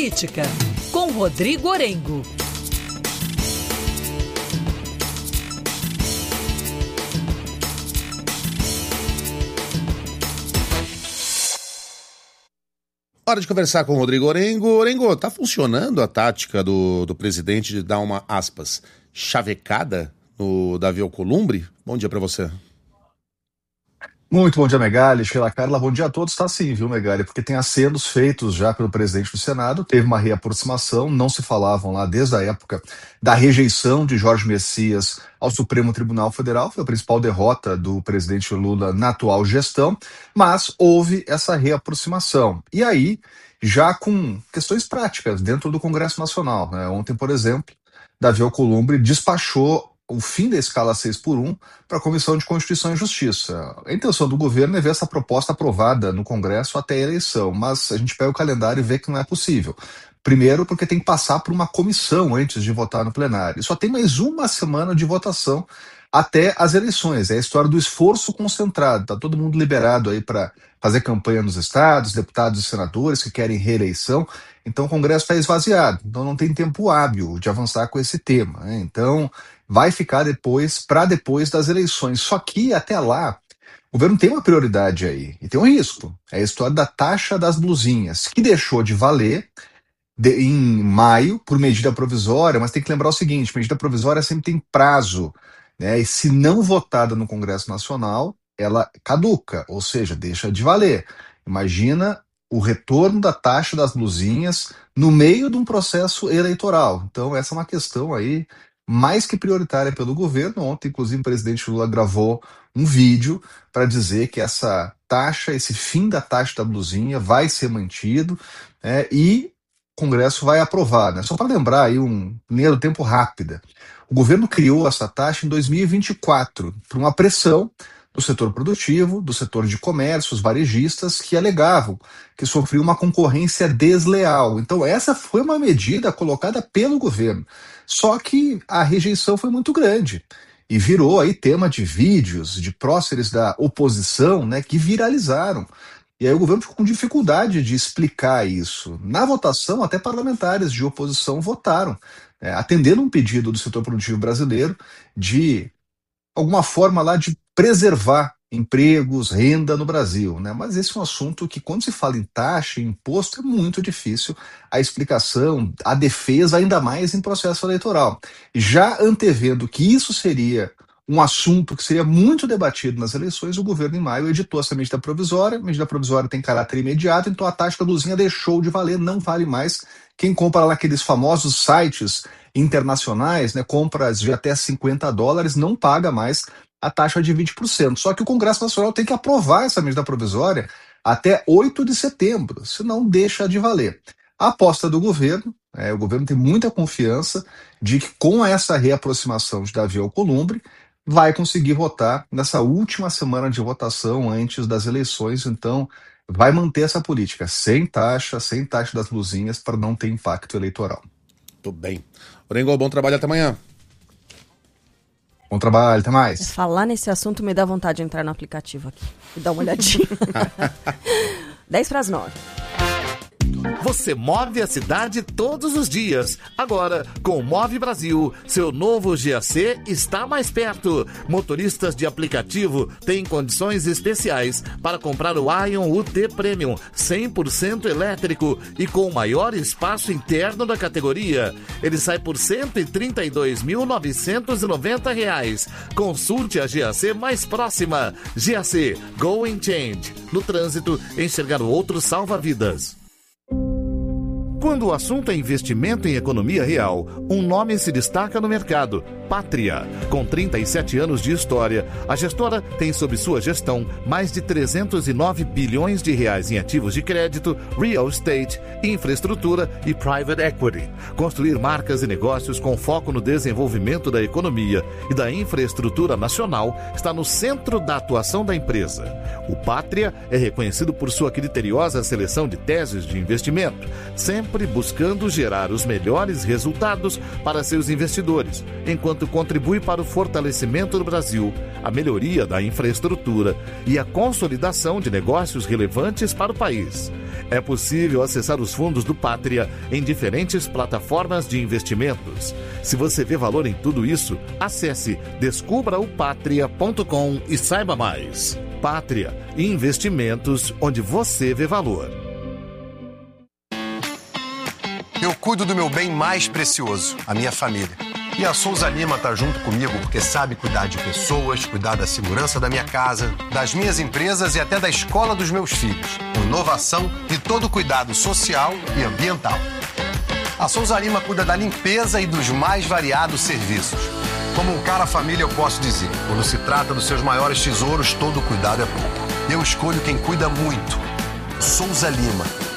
Política, com Rodrigo Orengo. Hora de conversar com o Rodrigo Orengo. Orengo, tá funcionando a tática do presidente de dar uma, aspas, chavecada no Davi Alcolumbre? Bom dia para você. Muito bom dia, Megali, Sheila Carla, bom dia a todos. Tá sim, viu, Megali? Porque tem acenos feitos já pelo presidente do Senado, teve uma reaproximação, não se falavam lá desde a época da rejeição de Jorge Messias ao Supremo Tribunal Federal, foi a principal derrota do presidente Lula na atual gestão, mas houve essa reaproximação. E aí, já com questões práticas dentro do Congresso Nacional, né? Ontem, por exemplo, Davi Alcolumbre despachou o fim da escala 6x1 para a Comissão de Constituição e Justiça. A intenção do governo é ver essa proposta aprovada no Congresso até a eleição, mas a gente pega o calendário e vê que não é possível. Primeiro, porque tem que passar por uma comissão antes de votar no plenário. E só tem mais uma semana de votação até as eleições. É a história do esforço concentrado. Está todo mundo liberado aí para fazer campanha nos estados, deputados e senadores que querem reeleição. Então o Congresso está esvaziado. Então não tem tempo hábil de avançar com esse tema, né? Então vai ficar para depois das eleições. Só que até lá, o governo tem uma prioridade aí, e tem um risco. É a história da taxa das blusinhas, que deixou de valer em maio por medida provisória, mas tem que lembrar o seguinte, medida provisória sempre tem prazo, né? E se não votada no Congresso Nacional, ela caduca, ou seja, deixa de valer. Imagina o retorno da taxa das blusinhas no meio de um processo eleitoral. Então essa é uma questão aí mais que prioritária pelo governo. Ontem, inclusive, o presidente Lula gravou um vídeo para dizer que essa taxa, esse fim da taxa da blusinha vai ser mantido, né, e o Congresso vai aprovar, né? Só para lembrar aí, linha do tempo rápida. O governo criou essa taxa em 2024 por uma pressão do setor produtivo, do setor de comércio, os varejistas, que alegavam que sofriam uma concorrência desleal. Então essa foi uma medida colocada pelo governo. Só que a rejeição foi muito grande e virou aí tema de vídeos de próceres da oposição, né, que viralizaram. E aí o governo ficou com dificuldade de explicar isso. Na votação, até parlamentares de oposição votaram, atendendo um pedido do setor produtivo brasileiro de alguma forma lá de preservar empregos, renda no Brasil, né? Mas esse é um assunto que, quando se fala em taxa, em imposto, é muito difícil a explicação, a defesa, ainda mais em processo eleitoral. Já antevendo que isso seria um assunto que seria muito debatido nas eleições, o governo, em maio, editou essa medida provisória. A medida provisória tem caráter imediato, então a taxa da blusinha deixou de valer, não vale mais. Quem compra lá naqueles famosos sites internacionais, né, compras de até $50, não paga mais a taxa de 20%. Só que o Congresso Nacional tem que aprovar essa medida provisória até 8 de setembro, senão deixa de valer. A aposta do governo, o governo tem muita confiança de que com essa reaproximação de Davi Alcolumbre, vai conseguir votar nessa última semana de votação antes das eleições. Então vai manter essa política sem taxa das luzinhas, para não ter impacto eleitoral. Tudo bem. Orengo, bom trabalho, até amanhã. Bom trabalho, até mais. Falar nesse assunto me dá vontade de entrar no aplicativo aqui e dar uma olhadinha. 10:09. Você move a cidade todos os dias. Agora, com o Move Brasil, seu novo GAC está mais perto. Motoristas de aplicativo têm condições especiais para comprar o Ion UT Premium 100% elétrico e com o maior espaço interno da categoria. Ele sai por R$ 132.990. Consulte a GAC mais próxima. GAC Go and Change. No trânsito, enxergar o outro salva vidas. Quando o assunto é investimento em economia real, um nome se destaca no mercado: Pátria. Com 37 anos de história, a gestora tem sob sua gestão mais de 309 bilhões de reais em ativos de crédito, real estate, infraestrutura e private equity. Construir marcas e negócios com foco no desenvolvimento da economia e da infraestrutura nacional está no centro da atuação da empresa. O Pátria é reconhecido por sua criteriosa seleção de teses de investimento, sempre buscando gerar os melhores resultados para seus investidores, enquanto contribui para o fortalecimento do Brasil, a melhoria da infraestrutura e a consolidação de negócios relevantes para o país. É possível acessar os fundos do Pátria em diferentes plataformas de investimentos. Se você vê valor em tudo isso, acesse descubraopatria.com e saiba mais. Pátria, investimentos onde você vê valor. Eu cuido do meu bem mais precioso, a minha família. E a Souza Lima tá junto comigo porque sabe cuidar de pessoas, cuidar da segurança da minha casa, das minhas empresas e até da escola dos meus filhos. Inovação e todo cuidado social e ambiental. A Souza Lima cuida da limpeza e dos mais variados serviços. Como um cara família eu posso dizer, quando se trata dos seus maiores tesouros, todo cuidado é pouco. Eu escolho quem cuida muito. Souza Lima.